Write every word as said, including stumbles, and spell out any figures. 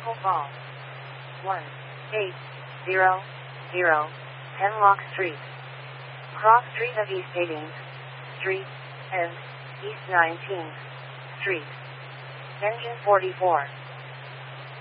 Vehicle call one eight zero zero Hemlock Street. Cross Street of East eighteenth Street and East nineteenth Street. Engine forty-four.